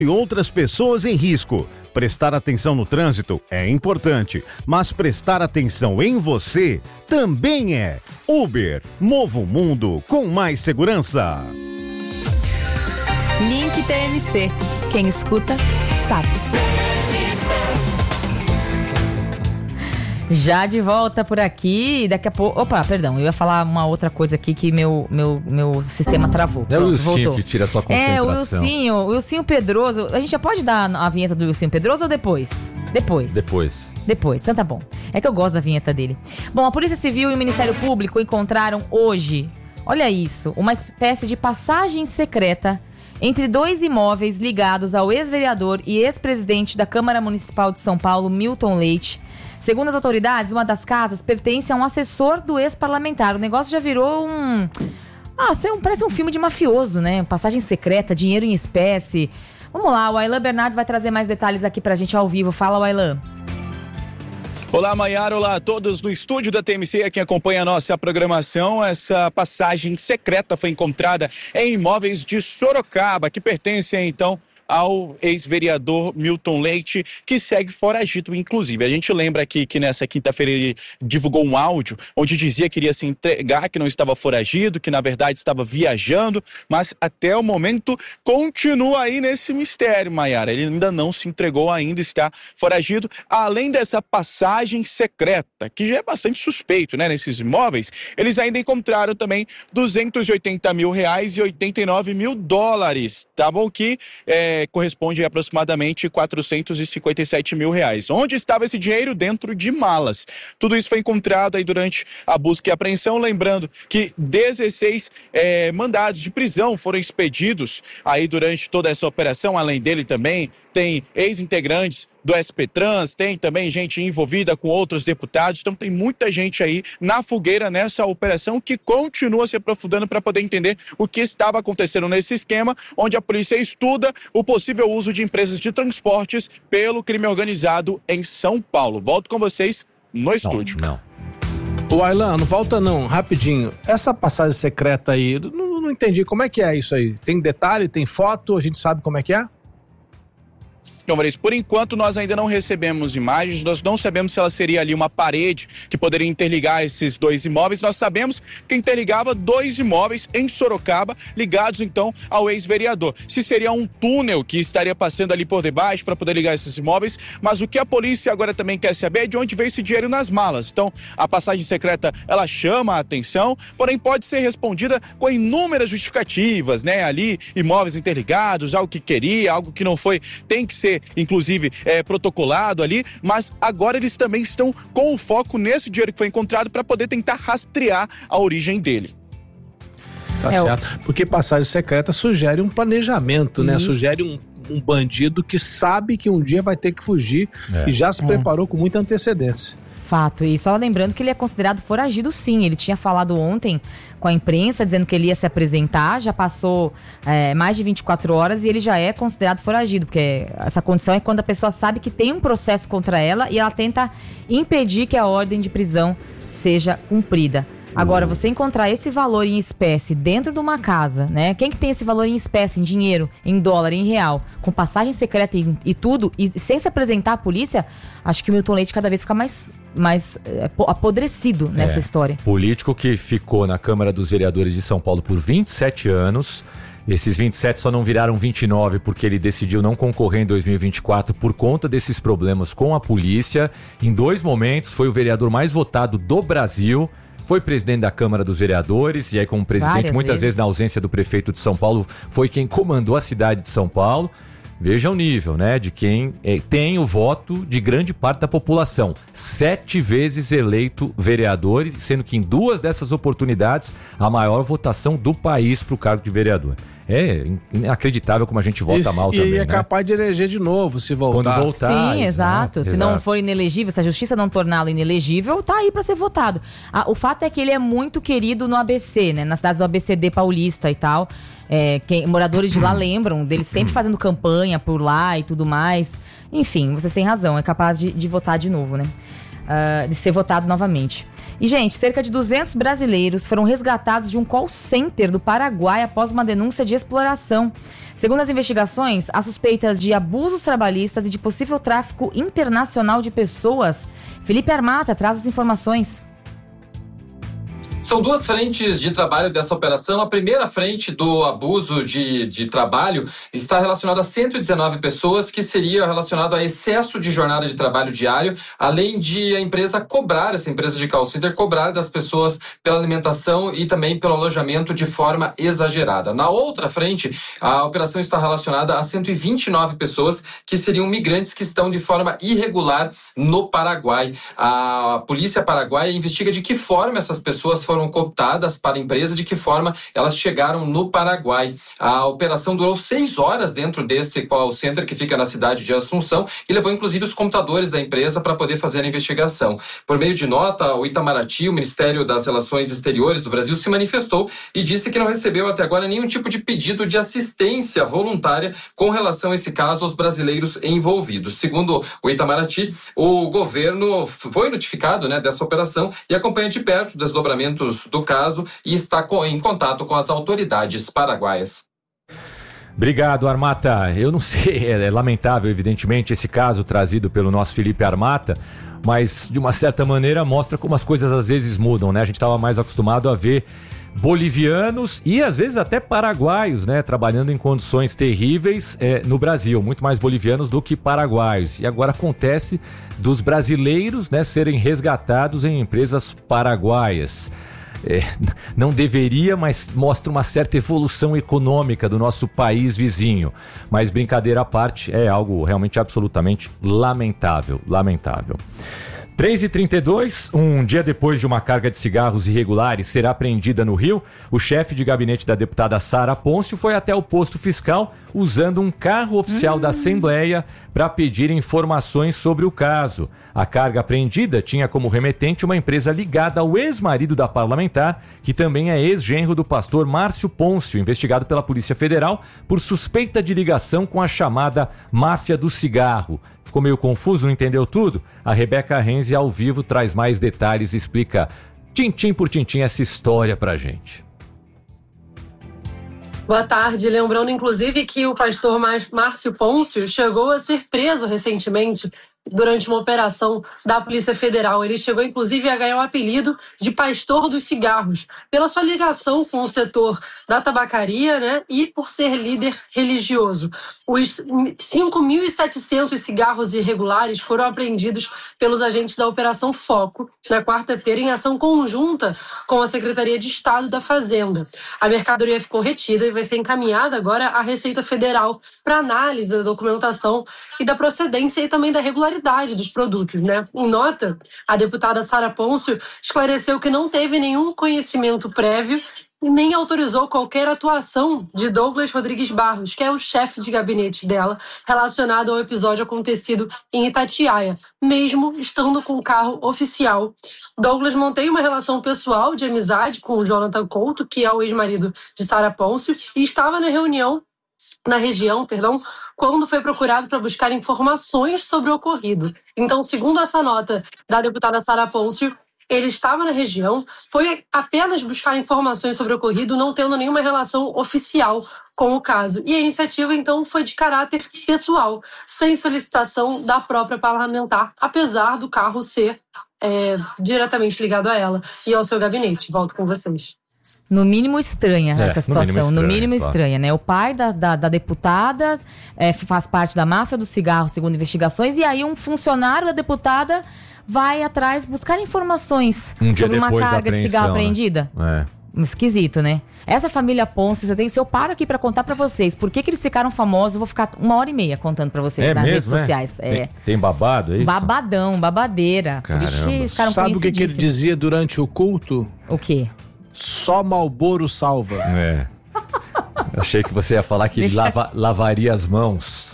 e outras pessoas em risco. Prestar atenção no trânsito é importante, mas prestar atenção em você também é. Uber, mova o mundo com mais segurança. Link TMC. Quem escuta, sabe. Já de volta por aqui, daqui a pouco... Opa, perdão, eu ia falar uma outra coisa aqui que meu sistema travou. É o Wilsinho que tira a sua concentração. O Wilsinho Pedroso. A gente já pode dar a vinheta do Wilsinho Pedroso ou depois? Depois, então tá bom. É que eu gosto da vinheta dele. Bom, a Polícia Civil e o Ministério Público encontraram hoje, olha isso, uma espécie de passagem secreta entre dois imóveis ligados ao ex-vereador e ex-presidente da Câmara Municipal de São Paulo, Milton Leite. Segundo as autoridades, uma das casas pertence a um assessor do ex-parlamentar. O negócio já virou parece um filme de mafioso, né? Passagem secreta, dinheiro em espécie. Vamos lá, o Aylan Bernardo vai trazer mais detalhes aqui pra gente ao vivo. Fala, Aylan. Olá, Maiara, olá a todos no estúdio da TMC, quem acompanha a nossa programação. Essa passagem secreta foi encontrada em imóveis de Sorocaba, que pertencem, então, ao ex-vereador Milton Leite, que segue foragido, inclusive. A gente lembra aqui que nessa quinta-feira ele divulgou um áudio onde dizia que iria se entregar, que não estava foragido, que na verdade estava viajando, mas até o momento continua aí nesse mistério, Maiara. Ele ainda não se entregou, ainda está foragido. Além dessa passagem secreta, que já é bastante suspeito, né? Nesses imóveis, eles ainda encontraram também R$280 mil e $89 mil, tá bom? Que corresponde a aproximadamente R$457 mil. Onde estava esse dinheiro? Dentro de malas. Tudo isso foi encontrado aí durante a busca e apreensão, lembrando que 16 mandados de prisão foram expedidos aí durante toda essa operação. Além dele também tem ex-integrantes do SP Trans, tem também gente envolvida com outros deputados, então tem muita gente aí na fogueira nessa operação que continua se aprofundando para poder entender o que estava acontecendo nesse esquema, onde a polícia estuda o possível uso de empresas de transportes pelo crime organizado em São Paulo. Volto com vocês no estúdio. O Aylan, não volta não, rapidinho. Essa passagem secreta aí, não entendi, como é que é isso aí? Tem detalhe, tem foto, a gente sabe como é que é? Então, Varis, por enquanto nós ainda não recebemos imagens, nós não sabemos se ela seria ali uma parede que poderia interligar esses dois imóveis. Nós sabemos que interligava dois imóveis em Sorocaba, ligados então ao ex-vereador. Se seria um túnel que estaria passando ali por debaixo para poder ligar esses imóveis, mas o que a polícia agora também quer saber é de onde veio esse dinheiro nas malas. Então, a passagem secreta, ela chama a atenção, porém pode ser respondida com inúmeras justificativas, né? Ali, imóveis interligados, algo que queria, algo que não foi, tem que ser inclusive protocolado ali, mas agora eles também estão com o foco nesse dinheiro que foi encontrado para poder tentar rastrear a origem dele. Tá certo, porque passagem secreta sugere um planejamento, né? Sugere um bandido que sabe que um dia vai ter que fugir e já se preparou com muita antecedência. Fato, e só lembrando que ele é considerado foragido sim, ele tinha falado ontem com a imprensa dizendo que ele ia se apresentar, já passou mais de 24 horas e ele já é considerado foragido, porque essa condição é quando a pessoa sabe que tem um processo contra ela e ela tenta impedir que a ordem de prisão seja cumprida. Agora, você encontrar esse valor em espécie dentro de uma casa, né? Quem que tem esse valor em espécie, em dinheiro, em dólar, em real, com passagem secreta e tudo, e sem se apresentar à polícia, acho que o Milton Leite cada vez fica mais apodrecido nessa história. Político que ficou na Câmara dos Vereadores de São Paulo por 27 anos. Esses 27 só não viraram 29 porque ele decidiu não concorrer em 2024 por conta desses problemas com a polícia. Em 2 momentos, foi o vereador mais votado do Brasil. Foi presidente da Câmara dos Vereadores, e aí como presidente, muitas vezes na ausência do prefeito de São Paulo, foi quem comandou a cidade de São Paulo. Veja o nível, né, de quem tem o voto de grande parte da população. 7 vezes eleito vereador, sendo que em 2 dessas oportunidades, a maior votação do país para o cargo de vereador. É inacreditável como a gente vota mal também, e é capaz de eleger de novo, se voltar. Quando voltar. Sim, exato. Se não for inelegível, se a justiça não torná-lo inelegível, tá aí pra ser votado. O fato é que ele é muito querido no ABC, né? Nas cidades do ABCD paulista e tal. Moradores de lá lembram dele sempre fazendo campanha por lá e tudo mais. Enfim, vocês têm razão, é capaz de votar de novo, né? de ser votado novamente. E, gente, cerca de 200 brasileiros foram resgatados de um call center do Paraguai após uma denúncia de exploração. Segundo as investigações, há suspeitas de abusos trabalhistas e de possível tráfico internacional de pessoas. Felipe Armata traz as informações. São duas frentes de trabalho dessa operação. A primeira frente do abuso de trabalho está relacionada a 119 pessoas, que seria relacionado a excesso de jornada de trabalho diário, além de a empresa cobrar, essa empresa de call center, cobrar das pessoas pela alimentação e também pelo alojamento de forma exagerada. Na outra frente, a operação está relacionada a 129 pessoas, que seriam migrantes que estão de forma irregular no Paraguai. A polícia paraguaia investiga de que forma essas pessoas foram cooptadas para a empresa, de que forma elas chegaram no Paraguai. A operação durou 6 horas dentro desse call center que fica na cidade de Assunção e levou inclusive os computadores da empresa para poder fazer a investigação. Por meio de nota, o Itamaraty, o Ministério das Relações Exteriores do Brasil, se manifestou e disse que não recebeu até agora nenhum tipo de pedido de assistência voluntária com relação a esse caso aos brasileiros envolvidos. Segundo o Itamaraty, o governo foi notificado, dessa operação e acompanha de perto os desdobramentos do caso e está em contato com as autoridades paraguaias. Obrigado, Armata. Eu não sei, é lamentável, evidentemente, esse caso trazido pelo nosso Felipe Armata, mas de uma certa maneira mostra como as coisas às vezes mudam, né? A gente estava mais acostumado a ver bolivianos e às vezes até paraguaios, trabalhando em condições terríveis no Brasil, muito mais bolivianos do que paraguaios. E agora acontece dos brasileiros, serem resgatados em empresas paraguaias. Não deveria, mas mostra uma certa evolução econômica do nosso país vizinho. Mas brincadeira à parte, é algo realmente absolutamente lamentável. 3h32, um dia depois de uma carga de cigarros irregulares ser apreendida no Rio, o chefe de gabinete da deputada Sara Pôncio foi até o posto fiscal usando um carro oficial da Assembleia para pedir informações sobre o caso. A carga apreendida tinha como remetente uma empresa ligada ao ex-marido da parlamentar, que também é ex-genro do pastor Márcio Pôncio, investigado pela Polícia Federal por suspeita de ligação com a chamada máfia do cigarro. Ficou meio confuso, não entendeu tudo? A Rebeca Renzi, ao vivo, traz mais detalhes e explica tintim por tintim essa história pra gente. Boa tarde. Lembrando, inclusive, que o pastor Márcio Pôncio chegou a ser preso recentemente durante uma operação da Polícia Federal. Ele chegou, inclusive, a ganhar o apelido de Pastor dos Cigarros, pela sua ligação com o setor da tabacaria, e por ser líder religioso. Os 5.700 cigarros irregulares foram apreendidos pelos agentes da Operação Foco na quarta-feira, em ação conjunta com a Secretaria de Estado da Fazenda. A mercadoria ficou retida e vai ser encaminhada agora à Receita Federal para análise da documentação e da procedência e também da regularidade dos produtos, Em nota, a deputada Sara Pôncio esclareceu que não teve nenhum conhecimento prévio e nem autorizou qualquer atuação de Douglas Rodrigues Barros, que é o chefe de gabinete dela, relacionado ao episódio acontecido em Itatiaia, mesmo estando com o carro oficial. Douglas mantém uma relação pessoal de amizade com o Jonathan Couto, que é o ex-marido de Sara Pôncio, e estava na região, quando foi procurado para buscar informações sobre o ocorrido. Então, segundo essa nota da deputada Sara Pôncio, ele estava na região, foi apenas buscar informações sobre o ocorrido, não tendo nenhuma relação oficial com o caso. E a iniciativa, então, foi de caráter pessoal, sem solicitação da própria parlamentar, apesar do carro ser diretamente ligado a ela e ao seu gabinete. Volto com vocês. No mínimo estranha essa situação, no mínimo estranha, O pai da deputada faz parte da máfia do cigarro, segundo investigações, e aí um funcionário da deputada vai atrás buscar informações sobre uma carga de cigarro apreendida. Esquisito, Essa família Pôncio, se eu paro aqui pra contar pra vocês por que eles ficaram famosos, eu vou ficar 1h30 contando pra vocês nas redes sociais. Tem babado, é isso? Babadão, babadeira. Sabe o que ele dizia durante o culto? O quê? Só Marlboro salva. Eu achei que você ia falar que ele lavaria as mãos.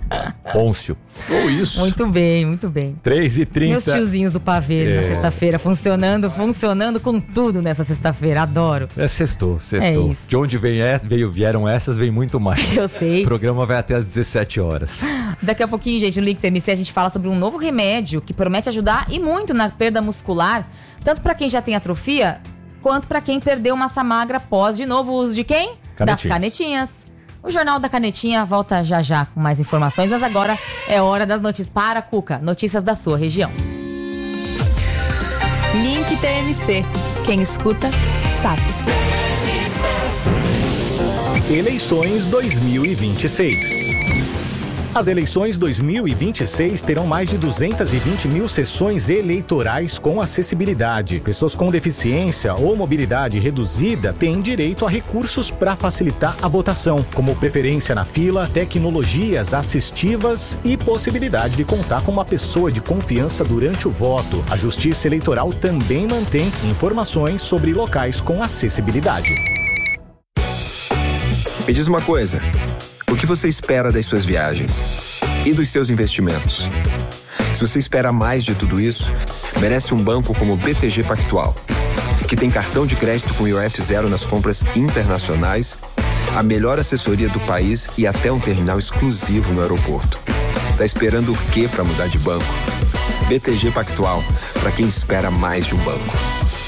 Pôncio. Ou isso. Muito bem, muito bem. 3h30. Meus tiozinhos do pavê na sexta-feira, funcionando com tudo nessa sexta-feira, adoro. Sextou. É isso. De onde vieram essas, vem muito mais. Eu sei. O programa vai até às 17 horas. Daqui a pouquinho, gente, no Link TMC a gente fala sobre um novo remédio que promete ajudar e muito na perda muscular, tanto para quem já tem atrofia, quanto para quem perdeu massa magra após, de novo, o uso de quem? Das canetinhas. O Jornal da Canetinha volta já com mais informações, mas agora é hora das notícias. Para, Cuca, notícias da sua região. Link TMC. Quem escuta, sabe. Eleições 2026. As eleições 2026 terão mais de 220 mil sessões eleitorais com acessibilidade. Pessoas com deficiência ou mobilidade reduzida têm direito a recursos para facilitar a votação, como preferência na fila, tecnologias assistivas e possibilidade de contar com uma pessoa de confiança durante o voto. A Justiça Eleitoral também mantém informações sobre locais com acessibilidade. Me diz uma coisa. O que você espera das suas viagens? E dos seus investimentos? Se você espera mais de tudo isso, merece um banco como o BTG Pactual, que tem cartão de crédito com IOF zero nas compras internacionais, a melhor assessoria do país e até um terminal exclusivo no aeroporto. Tá esperando o quê para mudar de banco? BTG Pactual, para quem espera mais de um banco.